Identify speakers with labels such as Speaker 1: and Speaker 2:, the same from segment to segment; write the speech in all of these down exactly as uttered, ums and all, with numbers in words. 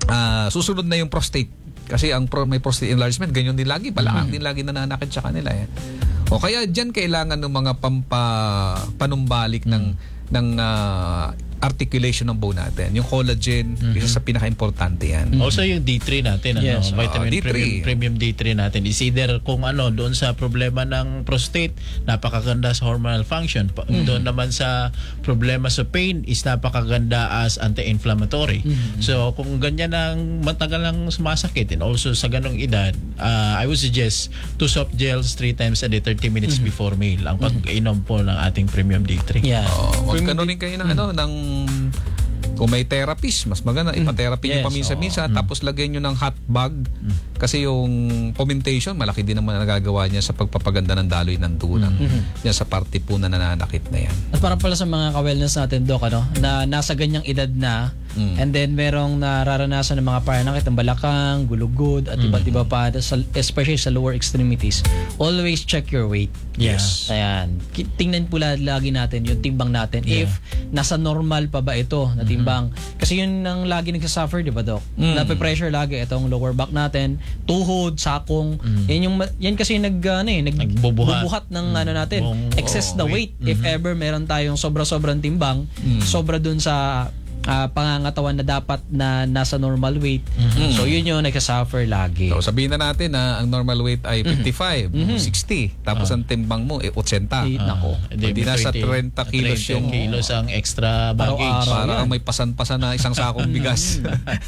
Speaker 1: uh, susunod na yung prostate. Kasi ang pro, may prostate enlargement, ganyan din lagi. Balakang mm-hmm. din lagi nananakit sa kanila. Eh. O kaya dyan kailangan ng mga pampa, panumbalik mm-hmm. ng, ng uh, articulation ng bone natin. Yung collagen, mm-hmm. isa sa pinaka-importante yan.
Speaker 2: Mm-hmm. Also yung D three natin,
Speaker 3: yes.
Speaker 2: ano, vitamin
Speaker 1: uh, D three.
Speaker 2: Premium, premium D three natin. Is either kung ano, doon sa problema ng prostate, napakaganda sa hormonal function. Mm-hmm. Doon naman sa problema sa pain, is napakaganda as anti-inflammatory. Mm-hmm. So kung ganyan ang matagal lang sumasakit, and also sa ganong edad, uh, I would suggest two soft gels three times a day, thirty minutes mm-hmm. before meal. Ang pag-inom po ng ating premium D three.
Speaker 3: Yeah.
Speaker 1: Oh, huwag kanunin kayo ng, mm-hmm. ano, ng kung may therapist, mas maganda mm. ipa-therapy nyo
Speaker 3: yes,
Speaker 1: paminsan-minsan,
Speaker 3: oh.
Speaker 1: tapos lagyan nyo ng hot bag mm. kasi yung fomentation, malaki din naman nagagawa niya sa pagpapaganda ng daloy ng dugo mm-hmm. yan sa parte po na nananakit na yan.
Speaker 3: At para pala sa mga ka-wellness natin, Doc, ano, na nasa ganyang edad na mm. and then merong nararanasan ng mga pananakit ng balakang, gulugod at mm. iba't iba pa, especially sa lower extremities, always check your weight.
Speaker 2: Yes.
Speaker 3: Ayan. Tingnan po lagi natin yung timbang natin.
Speaker 2: Yeah.
Speaker 3: If nasa normal pa ba ito na timbang. Mm-hmm. Kasi yun ang lagi nagsasuffer, di ba, Doc? Mm. Nape-pressure lagi itong lower back natin, tuhod, sakong. Mm. Yan yung yan kasi nag ano eh, nag
Speaker 2: nagbubuhat
Speaker 3: ng mm. ano natin.
Speaker 2: Bong,
Speaker 3: excess
Speaker 2: oh,
Speaker 3: the weight.
Speaker 2: weight.
Speaker 3: If
Speaker 2: Mm-hmm.
Speaker 3: ever meron tayong sobra-sobrang timbang, mm. sobra dun sa Uh, pangangatawan na dapat na nasa normal weight. Mm-hmm. So yun yung nagka-suffer lagi.
Speaker 1: So sabihin na natin na ang normal weight ay fifty-five, mm-hmm. sixty, tapos uh, ang timbang mo ay eighty.
Speaker 3: Uh, nako.
Speaker 1: Hindi uh, nasa thirty kilos yung
Speaker 2: kilos ang extra baggage.
Speaker 1: Para may pasan-pasan na isang sakong bigas.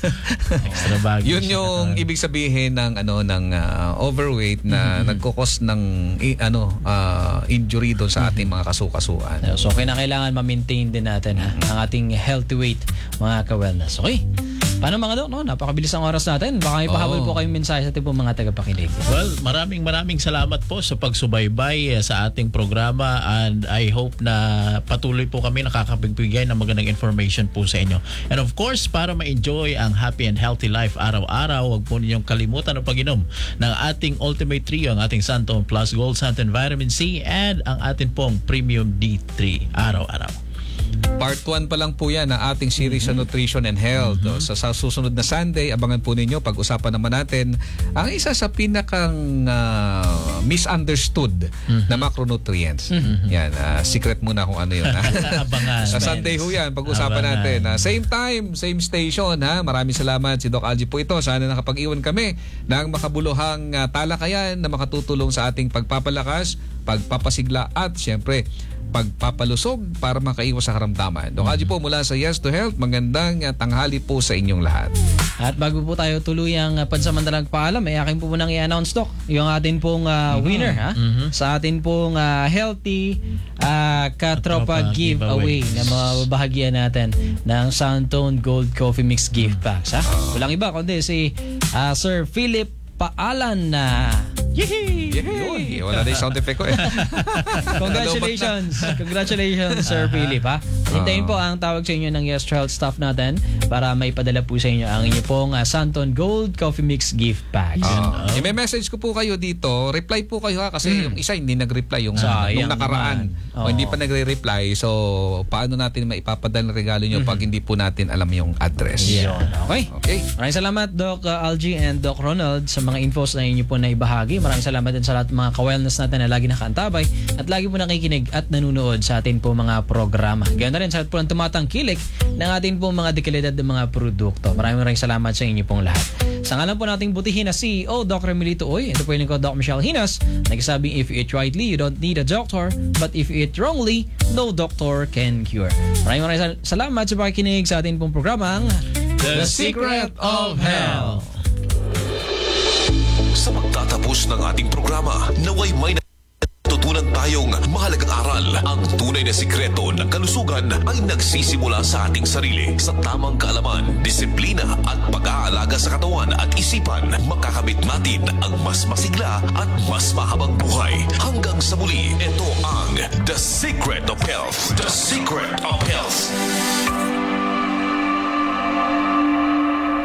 Speaker 2: Extra baggage.
Speaker 1: Yun yung uh, ibig sabihin ng ano ng uh, overweight na mm-hmm. nagkukos ng i, ano uh, injury doon sa ating mga kasukasuan.
Speaker 3: So kailangan ma-maintain din natin ha, ang ating healthy weight, mga ka-wellness. Okay? Paano mga Dok? No? Napakabilis ang oras natin. Baka may pahabol oh. po kayong mensahe sa ating po mga tagapakinig.
Speaker 2: Well, maraming maraming salamat po sa pagsubaybay sa ating programa, and I hope na patuloy po kami nakakapagbigay ng magandang information po sa inyo. And of course, para ma-enjoy ang happy and healthy life araw-araw, huwag po ninyong kalimutan ang pag-inom ng ating Ultimate Trio, ang ating Santon Plus Gold, Santon Vitamin C, and ang ating pong Premium D three araw-araw.
Speaker 1: Part one pa lang po yan ng ating series mm-hmm. sa Nutrition and Health. Mm-hmm. So, sa susunod na Sunday, abangan po ninyo, pag-usapan naman natin ang isa sa pinakang uh, misunderstood mm-hmm. na macronutrients. Mm-hmm. Yan, uh, secret muna kung ano yun.
Speaker 2: Abangan.
Speaker 1: Sa Sunday ho yan, pag-usapan abangan. natin. Uh, same time, same station. Ha? Maraming salamat. Si Doc Algie po ito. Sana nakapag-iwan kami ng makabuluhang uh, talakayan na makatutulong sa ating pagpapalakas, pagpapasigla at syempre pagpapalusog para makaiwas sa karamdaman. Doc Algie po mula sa Yes to Health, magandang tanghali po sa inyong lahat.
Speaker 3: At bago po tayo tuluyang uh, pansamantalang paalam, ay akin po munang i-announce, Doc, yung atin pong uh, mm-hmm. winner ha? Mm-hmm. sa atin pong uh, healthy uh, Katropa giveaway na mababahagian natin ng Santon Gold Coffee Mix gift packs. Ha? Uh, Walang iba kundi si uh, Sir Philip Paalan na Yehey!
Speaker 1: Yehey! Wala na yung sound effect ko eh.
Speaker 3: Congratulations! Congratulations, Sir Philip, ha? Hintayin po ang tawag sa inyo ng Yes to Health staff natin para may padala po sa inyo ang inyo pong uh, Santon Gold Coffee Mix gift pack.
Speaker 1: Uh, uh, I-message ko po kayo dito. Reply po kayo ha kasi mm. yung isa hindi nag-reply yung uh, nung nakaraan. O hindi pa nagre-reply. So, paano natin maipapadala ng regalo nyo mm-hmm. pag hindi po natin alam yung address?
Speaker 3: Yeah. Okay.
Speaker 1: Okay.
Speaker 3: Maraming salamat, Doc uh, Algie and Doc Ronald, sa mga infos na inyo po na ibahagi. Maraming salamat din sa lahat mga ka-wellness natin na lagi nakaantabay at lagi po nakikinig at nanunood sa atin po mga programa. Ganoon na rin sa lahat po ng tumatangkilik ng atin po mga dekalidad ng mga produkto. Maraming maraming salamat sa inyo pong lahat. Sa ngalan po nating butihin na C E O, Doctor Emilito Oy, ito po yung ko, Doc Michelle Hinas, nagsasabing if you eat rightly, you don't need a doctor, but if you eat wrongly, no doctor can cure. Maraming maraming salamat sa pakikinig sa atin pong programang
Speaker 2: The Secret of Health.
Speaker 4: Sa magtatapos ng ating programa, naway may natutunan tayong mahalagang aral. Ang tunay na sikreto ng kalusugan ay nagsisimula sa ating sarili. Sa tamang kaalaman, disiplina at pag-aalaga sa katawan at isipan, makakamit natin ang mas masigla at mas mahabang buhay. Hanggang sa muli, ito ang The Secret of Health. The Secret of Health.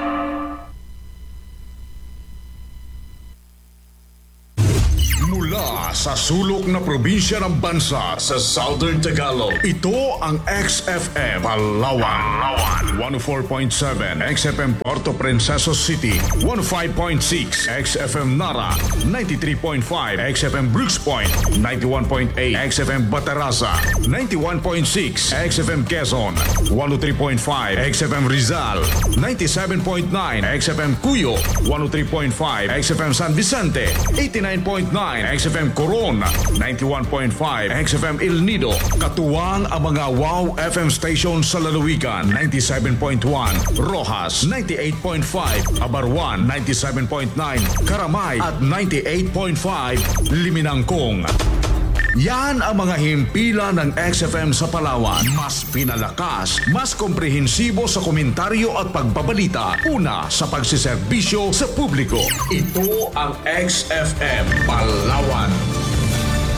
Speaker 5: Mula mula sa sulok na probinsya ng bansa sa Southern Tagalog. Ito ang X F M Palawan. one oh four point seven X F M Puerto Princesa City. one oh five point six X F M Nara. ninety-three point five X F M Brooks Point. ninety-one point eight X F M Batarasa. ninety-one point six X F M Quezon. one oh three point five X F M Rizal. ninety-seven point nine X F M Cuyo. one oh three point five X F M San Vicente. eighty-nine point nine X F M Coron. ninety-one point five X F M El Nido. Katuwang ang mga Wow F M station sa lalawigan. ninety-seven point one Rojas. ninety-eight point five Abarwan. ninety-seven point nine Karamay at ninety-eight point five Liminangkong. Yan ang mga himpilan ng X F M sa Palawan. Mas pinalakas, mas komprehensibo sa komentaryo at pagbabalita. Una sa pagsiserbisyo sa publiko. Ito ang X F M Palawan.